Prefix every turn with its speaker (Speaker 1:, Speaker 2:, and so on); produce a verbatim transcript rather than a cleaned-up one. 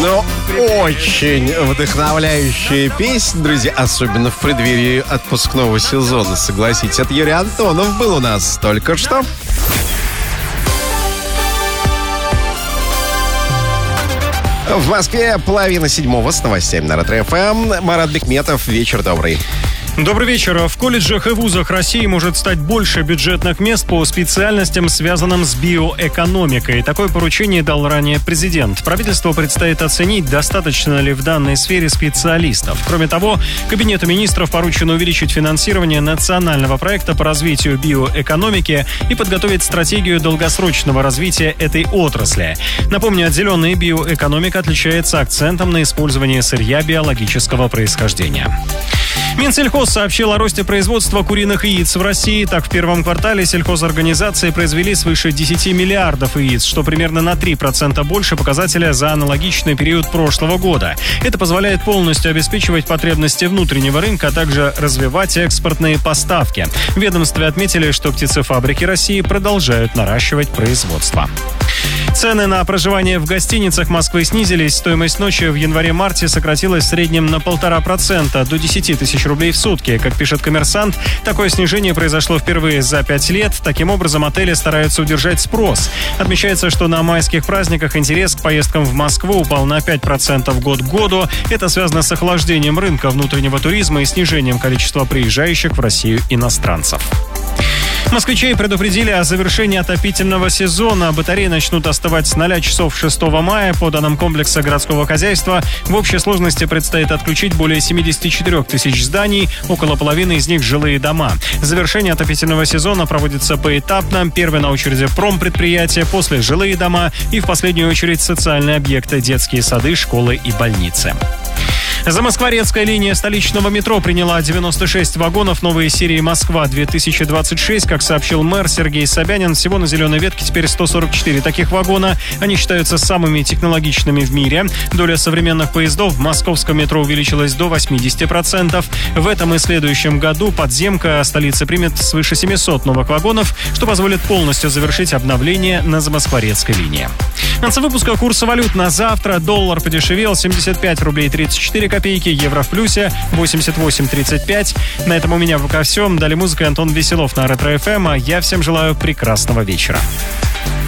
Speaker 1: Ну, очень вдохновляющая песня, друзья, особенно в преддверии отпускного сезона, согласитесь. Это Юрий Антонов был у нас только что. В Москве половина седьмого с новостями на Ретро-ФМ. Марат Бекметов, вечер добрый.
Speaker 2: Добрый вечер. В колледжах и вузах России может стать больше бюджетных мест по специальностям, связанным с биоэкономикой. Такое поручение дал ранее президент. Правительству предстоит оценить, достаточно ли в данной сфере специалистов. Кроме того, Кабинету министров поручено увеличить финансирование национального проекта по развитию биоэкономики и подготовить стратегию долгосрочного развития этой отрасли. Напомню, отделенная биоэкономика отличается акцентом на использование сырья биологического происхождения. Минсельхоз сообщил о росте производства куриных яиц в России. Так, в первом квартале сельхозорганизации произвели свыше десять миллиардов яиц, что примерно на три процента больше показателя за аналогичный период прошлого года. Это позволяет полностью обеспечивать потребности внутреннего рынка, а также развивать экспортные поставки. В ведомстве отметили, что птицефабрики России продолжают наращивать производство. Цены на проживание в гостиницах Москвы снизились. Стоимость ночи в январе-марте сократилась в среднем на полтора процента, до десять тысяч рублей в сутки. Как пишет «Коммерсант», такое снижение произошло впервые за пять лет. Таким образом, отели стараются удержать спрос. Отмечается, что на майских праздниках интерес к поездкам в Москву упал на пять процентов год к году. Это связано с охлаждением рынка внутреннего туризма и снижением количества приезжающих в Россию иностранцев. Москвичей предупредили о завершении отопительного сезона. Батареи начнут остывать с нуля часов шестого мая. По данным комплекса городского хозяйства, в общей сложности предстоит отключить более семьдесят четыре тысяч зданий, около половины из них жилые дома. Завершение отопительного сезона проводится поэтапно. Первый на очереди промпредприятия, после жилые дома и в последнюю очередь социальные объекты, детские сады, школы и больницы. Замоскворецкая линия столичного метро приняла девяносто шесть вагонов новой серии «Москва-две тысячи двадцать шесть». Как сообщил мэр Сергей Собянин, всего на «Зеленой ветке» теперь сто сорок четыре таких вагона. Они считаются самыми технологичными в мире. Доля современных поездов в московском метро увеличилась до восемьдесят процентов. В этом и следующем году подземка столицы примет свыше семьсот новых вагонов, что позволит полностью завершить обновление на Замоскворецкой линии. В конце выпуска курсы валют на завтра. Доллар подешевел семьдесят пять рублей тридцать четыре копейки, евро в плюсе восемьдесят восемь тридцать пять. На этом у меня пока все. Далее музыка, Антон Веселов на Ретро-ФМ. А я всем желаю прекрасного вечера.